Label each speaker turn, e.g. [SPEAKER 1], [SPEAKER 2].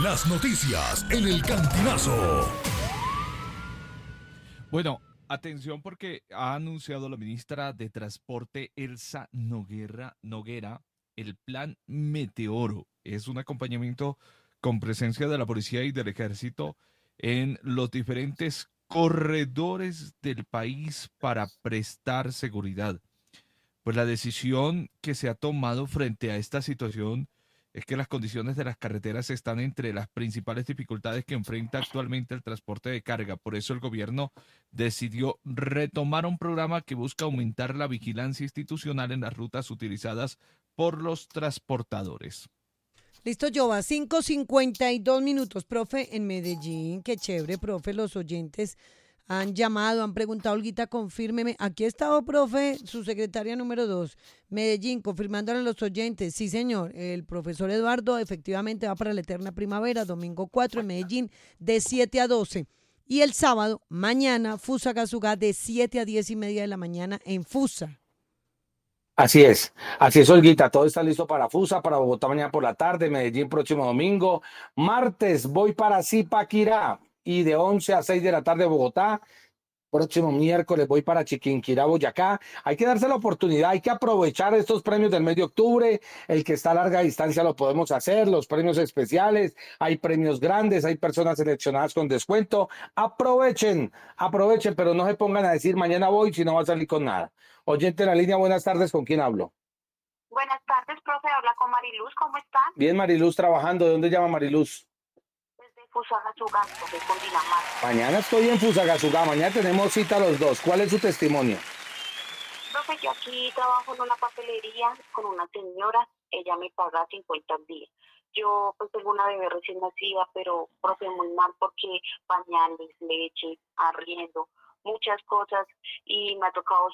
[SPEAKER 1] Las noticias en el Cantinazo.
[SPEAKER 2] Bueno, atención porque ha anunciado la ministra de Transporte Elsa Noguera el plan Meteoro. Es un acompañamiento con presencia de la policía y del ejército en los diferentes corredores del país para prestar seguridad. Pues la decisión que se ha tomado frente a esta situación es que las condiciones de las carreteras están entre las principales dificultades que enfrenta actualmente el transporte de carga. Por eso el gobierno decidió retomar un programa que busca aumentar la vigilancia institucional en las rutas utilizadas por los transportadores.
[SPEAKER 3] Listo, Jova, 5:52, profe, en Medellín. Qué chévere, profe, los oyentes han llamado, han preguntado, Olguita, confírmeme. Aquí ha estado, profe, su secretaria número 2, Medellín, confirmándole a los oyentes. Sí, señor, el profesor Eduardo efectivamente va para la Eterna Primavera, domingo 4 en Medellín, de 7 a 12. Y el sábado, mañana, Fusagasugá, de 7 a 10 y media de la mañana en Fusa.
[SPEAKER 4] Así es, Olguita, todo está listo para Fusa, para Bogotá mañana por la tarde, Medellín próximo domingo, martes voy para Zipaquirá y de 11 a 6 de la tarde Bogotá, próximo miércoles voy para Chiquinquirá, Boyacá. Hay que darse la oportunidad, hay que aprovechar estos premios del mes de octubre. El que está a larga distancia lo podemos hacer, los premios especiales, hay premios grandes, hay personas seleccionadas con descuento. Aprovechen, pero no se pongan a decir mañana voy si no va a salir con nada. Oyente en la línea, buenas tardes, ¿con quién hablo?
[SPEAKER 5] Buenas tardes, profe. Habla con Mariluz. ¿Cómo están?
[SPEAKER 4] Bien, Mariluz, trabajando. ¿De dónde llama Mariluz?
[SPEAKER 5] Desde Fusagasugá, profe, con Dinamarca.
[SPEAKER 4] Mañana estoy en Fusagasugá, mañana tenemos cita los dos. ¿Cuál es su testimonio?
[SPEAKER 5] Profe, yo aquí trabajo en una papelería con una señora. Ella me paga 50 al día. Yo pues tengo una bebé recién nacida, pero profe, muy mal porque pañales, leche, arriendo, muchas cosas y me ha tocado